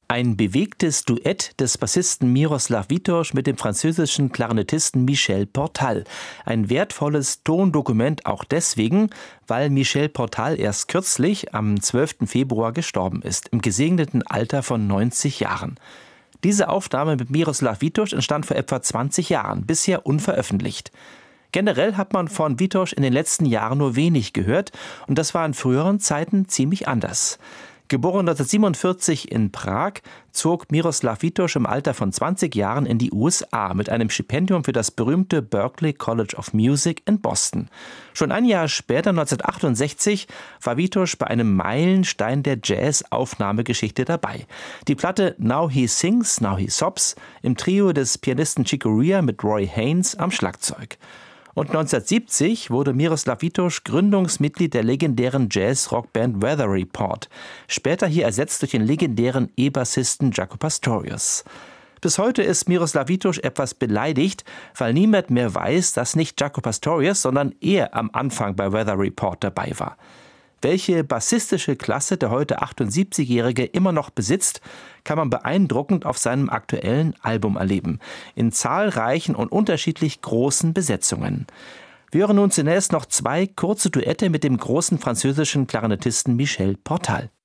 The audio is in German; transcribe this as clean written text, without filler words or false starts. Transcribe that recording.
Ein bewegtes Duett des Bassisten Miroslav Vitouš mit dem französischen Klarinettisten Michel Portal. Ein wertvolles Tondokument auch deswegen, weil Michel Portal erst kürzlich am 12. Februar gestorben ist, im gesegneten Alter von 90 Jahren. Diese Aufnahme mit Miroslav Vitouš entstand vor etwa 20 Jahren, bisher unveröffentlicht. Generell hat man von Vitouš in den letzten Jahren nur wenig gehört und das war in früheren Zeiten ziemlich anders. Geboren 1947 in Prag, zog Miroslav Vitouš im Alter von 20 Jahren in die USA mit einem Stipendium für das berühmte Berklee College of Music in Boston. Schon ein Jahr später, 1968, war Vitouš bei einem Meilenstein der Jazz-Aufnahmegeschichte dabei. Die Platte Now He Sings, Now He Sobs im Trio des Pianisten Chick Corea mit Roy Haynes am Schlagzeug. Und 1970 wurde Miroslav Vitouš Gründungsmitglied der legendären Jazz-Rockband Weather Report, später hier ersetzt durch den legendären E-Bassisten Jaco Pastorius. Bis heute ist Miroslav Vitouš etwas beleidigt, weil niemand mehr weiß, dass nicht Jaco Pastorius, sondern er am Anfang bei Weather Report dabei war. Welche bassistische Klasse der heute 78-Jährige immer noch besitzt, kann man beeindruckend auf seinem aktuellen Album erleben, in zahlreichen und unterschiedlich großen Besetzungen. Wir hören nun zunächst noch 2 kurze Duette mit dem großen französischen Klarinettisten Michel Portal.